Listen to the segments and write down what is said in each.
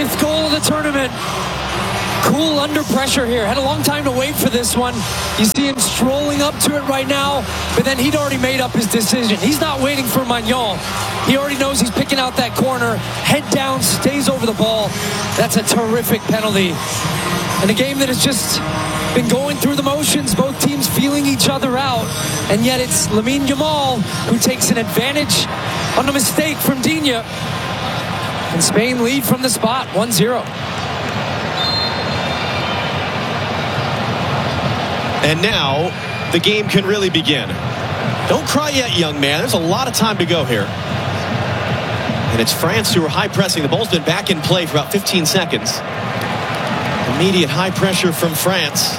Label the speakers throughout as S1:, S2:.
S1: 5th goal of the tournament. Cool under pressure here. Had a long time to wait for this one. You see him strolling up to it right now, but then he'd already made up his decision. He's not waiting for Magnan. He already knows he's picking out that corner. Head down, stays over the ball. That's a terrific penalty. And a game that has just been going through the motions, both teams feeling each other out, and yet it's Lamine Yamal who takes an advantage on a mistake from Digne. And Spain lead from the spot, 1-0.
S2: And now the game can really begin. Don't cry yet, young man. There's a lot of time to go here. And it's France who are high pressing. The ball's been back in play for about 15 seconds. Immediate high pressure from France.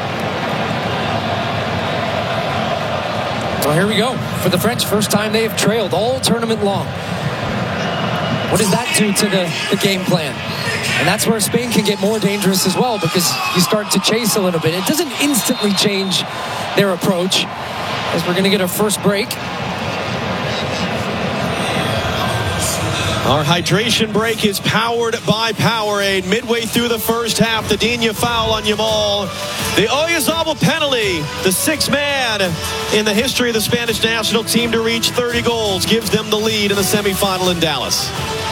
S1: Well, here we go. For the French, first time they have trailed all tournament long. What does that do to the game plan? And that's where Spain can get more dangerous as well, because you start to chase a little bit. It doesn't instantly change their approach, as we're going to get our first break.
S2: Our hydration break is powered by Powerade. Midway through the first half, the Digne foul on Yamal. The Oyarzabal penalty, the 6th man in the history of the Spanish national team to reach 30 goals, gives them the lead in the semifinal in Dallas.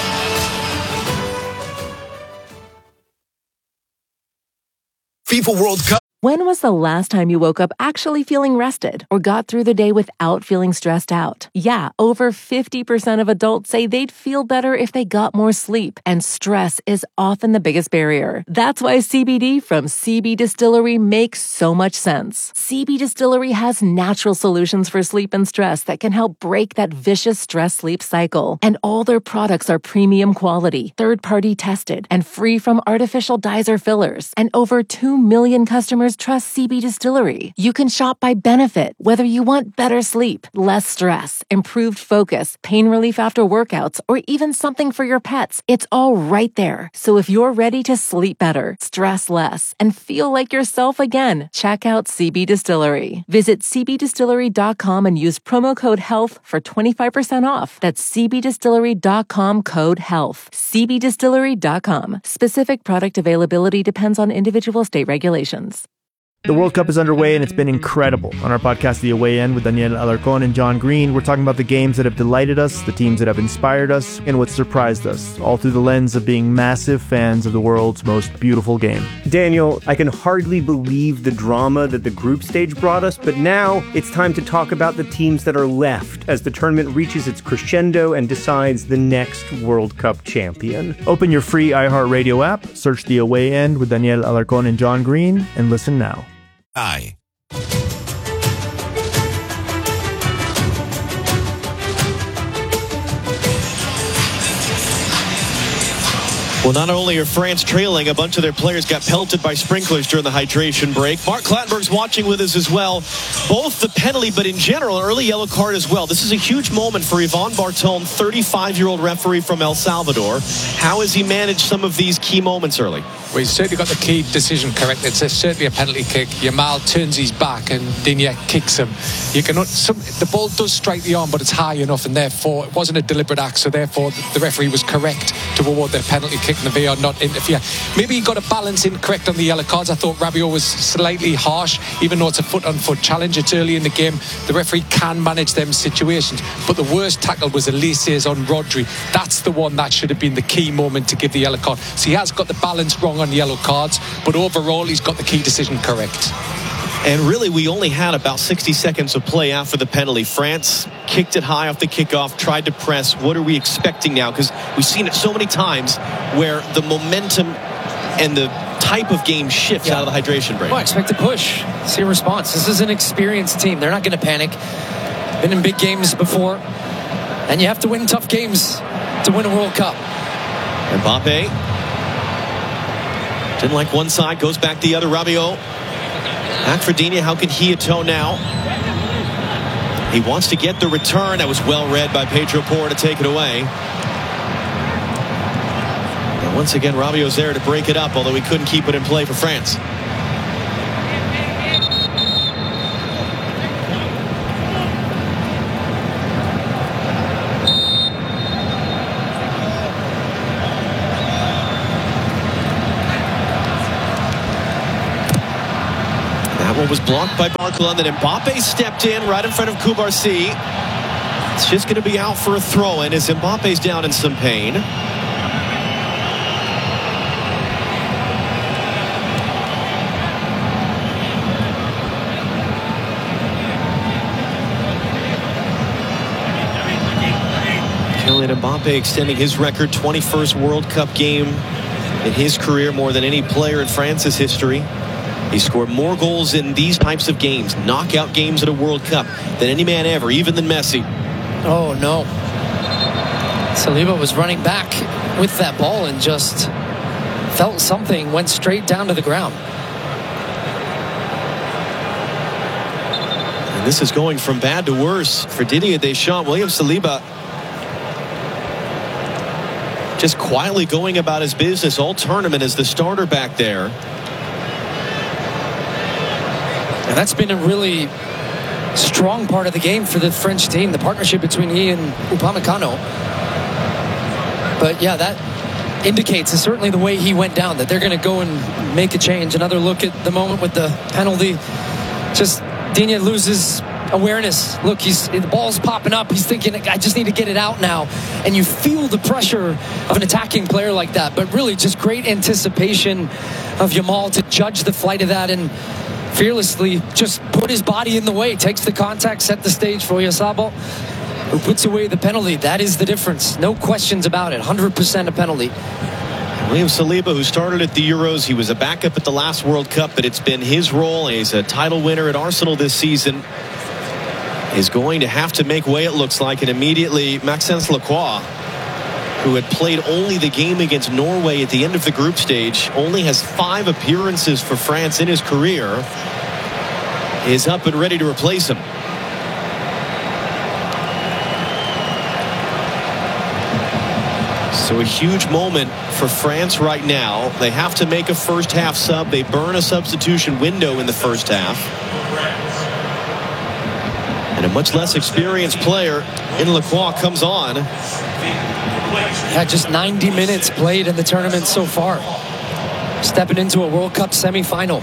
S3: FIFA World Cup.
S4: When was the last time you woke up actually feeling rested or got through the day without feeling stressed out? Yeah, over 50% of adults say they'd feel better if they got more sleep, and stress is often the biggest barrier. That's why CBD from CB Distillery makes so much sense. CB Distillery has natural solutions for sleep and stress that can help break that vicious stress-sleep cycle. And all their products are premium quality, third-party tested, and free from artificial dyes or fillers. And over 2 million customers trust CB Distillery. You can shop by benefit, whether you want better sleep, less stress, improved focus, pain relief after workouts, or even something for your pets. It's all right there. So if you're ready to sleep better, stress less, and feel like yourself again, check out CB Distillery. Visit cbdistillery.com and use promo code HEALTH for 25% off. That's cbdistillery.com, code HEALTH. cbdistillery.com. Specific product availability depends on individual state regulations.
S5: The World Cup is underway, and it's been incredible. On our podcast, The Away End, with Daniel Alarcón and John Green, we're talking about the games that have delighted us, the teams that have inspired us, and what surprised us, all through the lens of being massive fans of the world's most beautiful game.
S6: Daniel, I can hardly believe the drama that the group stage brought us, but now it's time to talk about the teams that are left as the tournament reaches its crescendo and decides the next World Cup champion.
S5: Open your free iHeartRadio app, search The Away End with Daniel Alarcón and John Green, and listen now.
S3: Aye.
S2: Well, not only are France trailing, a bunch of their players got pelted by sprinklers during the hydration break. Mark Clattenburg's watching with us as well. Both the penalty, but in general, an early yellow card as well. This is a huge moment for Yvon Barton, 35-year-old referee from El Salvador. How has he managed some of these key moments early?
S7: Well, he's certainly got the key decision correct. It's certainly a penalty kick. Yamal turns his back and Digne kicks him. The ball does strike the arm, but it's high enough, and therefore it wasn't a deliberate act, so therefore the referee was correct to award the penalty kick and the VAR not interfere. Maybe he got a balance incorrect on the yellow cards. I thought Rabiot was slightly harsh, even though it's a foot-on-foot challenge. It's early in the game. The referee can manage them situations, but the worst tackle was Elise's on Rodri. That's the one that should have been the key moment to give the yellow card. So he has got the balance wrong on yellow cards, but overall he's got the key decision correct.
S2: And really, we only had about 60 seconds of play after the penalty. France kicked it high off the kickoff, tried to press. What are we expecting now? Because we've seen it so many times where the momentum and the type of game shifts out of the hydration break.
S1: Well, I expect a push. See a response. This is an experienced team. They're not going to panic. Been in big games before. And you have to win tough games to win a World Cup.
S2: Mbappe didn't like one side, goes back the other. Rabiot back for Digne. How can he atone now? He wants to get the return. That was well read by Pedro Porro to take it away. And once again, Rabiot's there to break it up, although he couldn't keep it in play for France. That one was blocked by Barcola, and then Mbappe stepped in right in front of Cubarsí. It's just going to be out for a throw-in as Mbappe's down in some pain. Kylian Mbappe extending his record, 21st World Cup game in his career, more than any player in France's history. He scored more goals in these types of games, knockout games at a World Cup, than any man ever, even than Messi.
S1: Oh, no. Saliba was running back with that ball and just felt something, went straight down to the ground.
S2: And this is going from bad to worse for Didier Deschamps. William Saliba just quietly going about his business all tournament as the starter back there.
S1: And that's been a really strong part of the game for the French team, the partnership between he and Upamecano. But yeah, that indicates, and certainly the way he went down, that they're going to go and make a change. Another look at the moment with the penalty. Just Digne loses awareness. Look, the ball's popping up. He's thinking, I just need to get it out now. And you feel the pressure of an attacking player like that. But really just great anticipation of Yamal to judge the flight of that and fearlessly just put his body in the way, takes the contact, set the stage for Oyarzabal, who puts away the penalty. That is the difference. No questions about it. 100% a penalty.
S2: William Saliba, who started at the Euros, he was a backup at the last World Cup, but it's been his role. He's a title winner at Arsenal this season. Is going to have to make way, it looks like, and immediately Maxence Lacroix, who had played only the game against Norway at the end of the group stage, only has 5 appearances for France in his career, is up and ready to replace him. So a huge moment for France right now. They have to make a first half sub. They burn a substitution window in the first half. And a much less experienced player in Lacroix comes on.
S1: Had just 90 minutes played in the tournament so far. Stepping into a World Cup semifinal.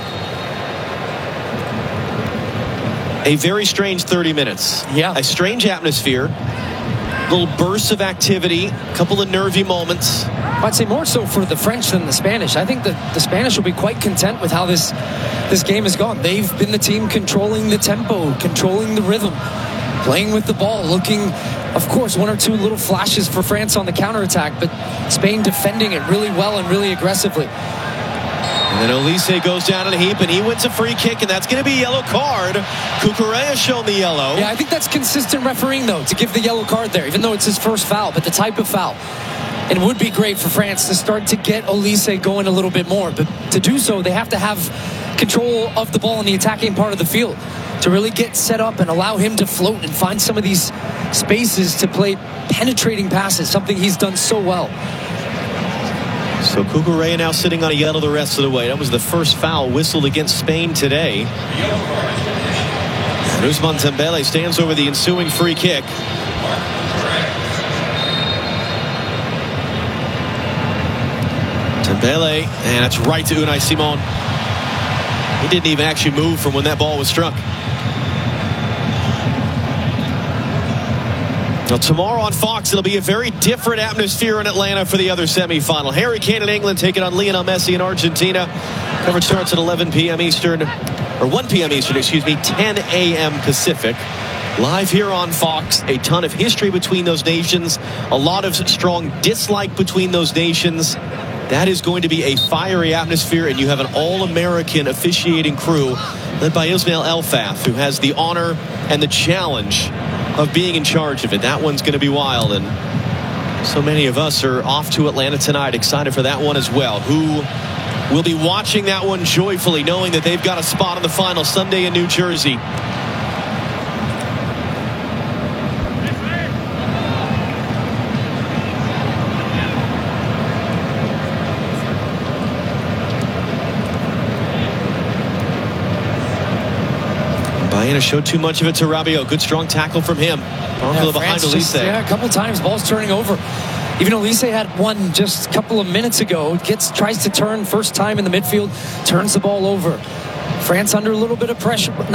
S2: A very strange 30 minutes.
S1: Yeah.
S2: A strange atmosphere. Little bursts of activity. A couple of nervy moments.
S1: I'd say more so for the French than the Spanish. I think that the Spanish will be quite content with how this game has gone. They've been the team controlling the tempo, controlling the rhythm, playing with the ball, looking, of course, 1 or 2 little flashes for France on the counterattack, but Spain defending it really well and really aggressively.
S2: And then Olise goes down in a heap, and he wins a free kick, and that's going to be a yellow card. Cucurella shown the yellow.
S1: Yeah, I think that's consistent refereeing, though, to give the yellow card there, even though it's his first foul, but the type of foul. And it would be great for France to start to get Olise going a little bit more. But to do so, they have to have control of the ball in the attacking part of the field to really get set up and allow him to float and find some of these spaces to play penetrating passes, something he's done so well.
S2: So Cucurella now sitting on a yellow the rest of the way. That was the first foul whistled against Spain today. And Ousmane Dembélé stands over the ensuing free kick. Dembélé, and that's right to Unai Simon. He didn't even actually move from when that ball was struck. Now, tomorrow on Fox, it'll be a very different atmosphere in Atlanta for the other semifinal. Harry Kane in England taking on Lionel Messi in Argentina. Coverage starts at 11 p.m. Eastern, or 1 p.m. Eastern, 10 a.m. Pacific. Live here on Fox. A ton of history between those nations. A lot of strong dislike between those nations. That is going to be a fiery atmosphere, and you have an all-American officiating crew led by Ismail Elfaf, who has the honor and the challenge of being in charge of it. That one's going to be wild, and so many of us are off to Atlanta tonight, excited for that one as well. Who will be watching that one joyfully, knowing that they've got a spot on the final Sunday in New Jersey. Baena showed too much of it to Rabiot. Good strong tackle from him. Behind Olise.
S1: Yeah, a couple times balls turning over. Even Olise had one just a couple of minutes ago. Tries to turn first time in the midfield, turns the ball over. France under a little bit of pressure,